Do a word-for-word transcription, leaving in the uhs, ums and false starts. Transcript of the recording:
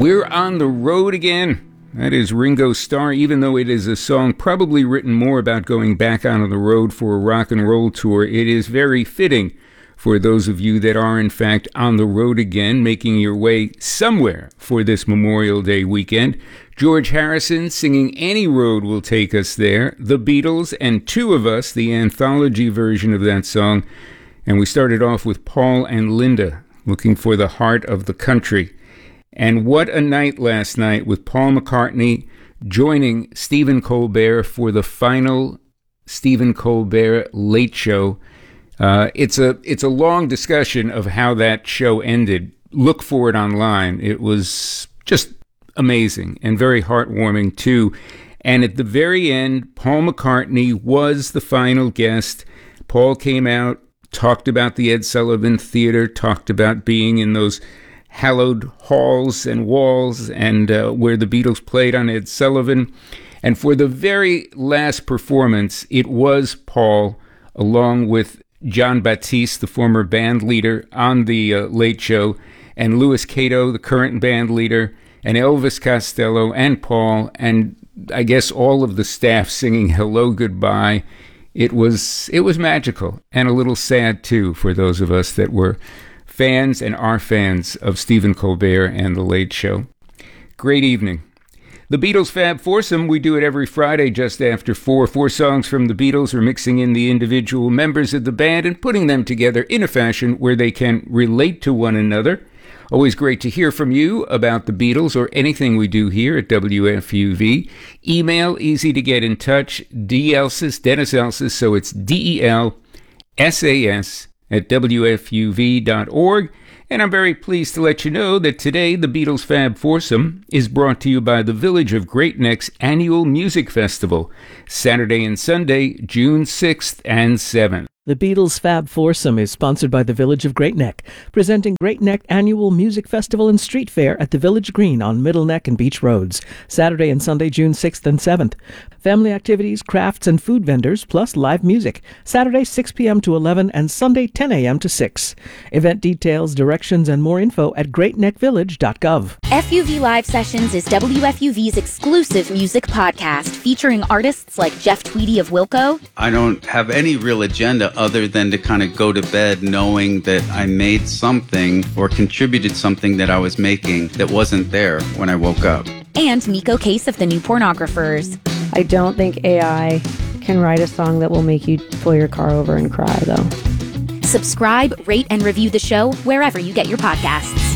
We're on the road again. That is Ringo Starr, even though it is a song probably written more about going back on the road for a rock and roll tour. It is very fitting for those of you that are, in fact, on the road again, making your way somewhere for this Memorial Day weekend. George Harrison singing Any Road Will Take Us There. The Beatles and Two of Us, the anthology version of that song. And we started off with Paul and Linda, Looking for the Heart of the Country. And what a night last night with Paul McCartney joining Stephen Colbert for the final Stephen Colbert Late Show. Uh, it's a it's a long discussion of how that show ended. Look for it online. It was just amazing and very heartwarming too. And at the very end, Paul McCartney was the final guest. Paul came out, talked about the Ed Sullivan Theater, talked about being in those hallowed halls and walls and uh, where the Beatles played on Ed Sullivan. And for the very last performance, it was Paul, along with John Batiste, the former band leader on the uh, Late Show, and Louis Cato, the current band leader, and Elvis Costello and Paul, and I guess all of the staff singing Hello Goodbye. It was it was magical and a little sad too for those of us that were fans and are fans of Stephen Colbert and The Late Show. Great evening. The Beatles Fab Foursome, we do it every Friday just after four. Four songs from the Beatles. We're mixing in the individual members of the band and putting them together in a fashion where they can relate to one another. Always great to hear from you about the Beatles or anything we do here at W F U V. Email, easy to get in touch, D. Elsas, Dennis Elsas, so it's D E L S A S at W F U V dot org. And I'm very pleased to let you know that today the Beatles Fab Foursome is brought to you by the Village of Great Neck's annual music festival, Saturday and Sunday, June sixth and seventh. The Beatles Fab Foursome is sponsored by the Village of Great Neck, presenting Great Neck Annual Music Festival and Street Fair at the Village Green on Middle Neck and Beach Roads, Saturday and Sunday, June sixth and seventh. Family activities, crafts, and food vendors, plus live music, Saturday six p.m. to eleven and Sunday ten a.m. to six. Event details, directions, and more info at great neck village dot gov. F U V Live Sessions is W F U V's exclusive music podcast featuring artists like Jeff Tweedy of Wilco. I don't have any real agenda other than to kind of go to bed knowing that I made something or contributed something that I was making that wasn't there when I woke up. And Nico Case of the New Pornographers. I don't think A I can write a song that will make you pull your car over and cry, though. Subscribe, rate, and review the show wherever you get your podcasts.